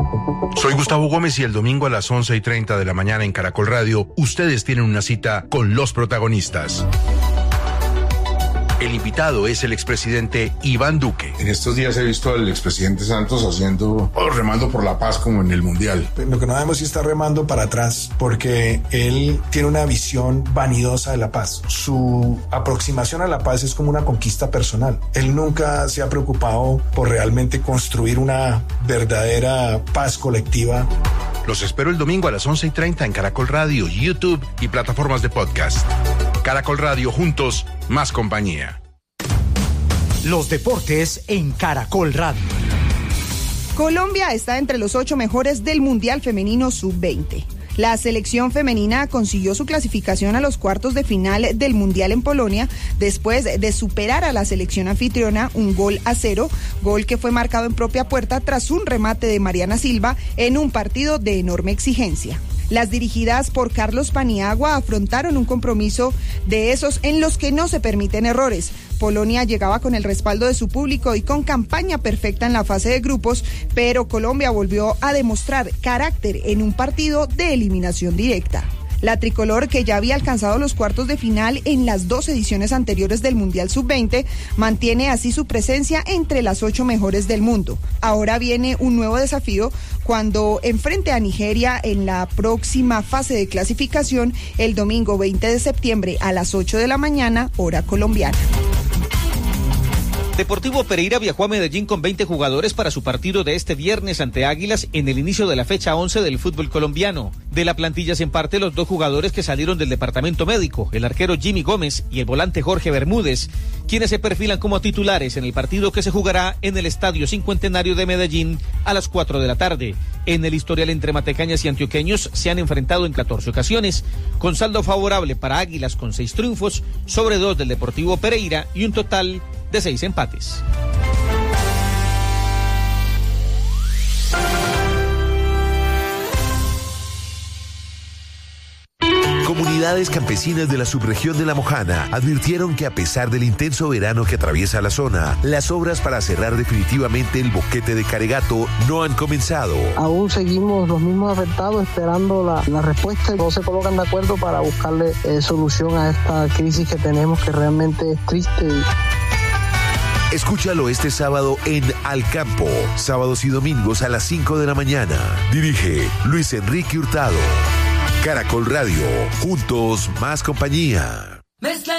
Soy Gustavo Gómez y el domingo a las 11:30 de la mañana en Caracol Radio, ustedes tienen una cita con los protagonistas. El invitado es el expresidente Iván Duque. En estos días he visto al expresidente Santos remando por la paz como en el Mundial. Lo que no sabemos si está remando para atrás, porque él tiene una visión vanidosa de la paz. Su aproximación a la paz es como una conquista personal. Él nunca se ha preocupado por realmente construir una verdadera paz colectiva. Los espero el domingo a las 11:30 en Caracol Radio, YouTube y plataformas de podcast. Caracol Radio, juntos, más compañía. Los deportes en Caracol Radio. Colombia está entre los 8 mejores del Mundial Femenino Sub-20. La selección femenina consiguió su clasificación a los cuartos de final del Mundial en Polonia después de superar a la selección anfitriona 1-0, gol que fue marcado en propia puerta tras un remate de Mariana Silva en un partido de enorme exigencia. Las dirigidas por Carlos Paniagua afrontaron un compromiso de esos en los que no se permiten errores. Polonia llegaba con el respaldo de su público y con campaña perfecta en la fase de grupos, pero Colombia volvió a demostrar carácter en un partido de eliminación directa. La tricolor, que ya había alcanzado los cuartos de final en las 2 ediciones anteriores del Mundial Sub-20, mantiene así su presencia entre las 8 mejores del mundo. Ahora viene un nuevo desafío cuando enfrente a Nigeria en la próxima fase de clasificación el domingo 20 de septiembre a las 8 de la mañana, hora colombiana. Deportivo Pereira viajó a Medellín con 20 jugadores para su partido de este viernes ante Águilas en el inicio de la fecha 11 del fútbol colombiano. De la plantilla en parte los 2 jugadores que salieron del departamento médico, el arquero Jimmy Gómez y el volante Jorge Bermúdez, quienes se perfilan como titulares en el partido que se jugará en el Estadio Cincuentenario de Medellín a las 4 de la tarde. En el historial entre matecañas y antioqueños se han enfrentado en 14 ocasiones, con saldo favorable para Águilas con 6 triunfos sobre 2 del Deportivo Pereira y un total de 6 empates. Comunidades campesinas de la subregión de La Mojana advirtieron que a pesar del intenso verano que atraviesa la zona, las obras para cerrar definitivamente el boquete de Caregato no han comenzado. Aún seguimos los mismos afectados esperando la respuesta y no se colocan de acuerdo para buscarle solución a esta crisis que tenemos, que realmente es triste. Escúchalo este sábado en Al Campo, sábados y domingos a las 5 de la mañana. Dirige Luis Enrique Hurtado. Caracol Radio, juntos más compañía.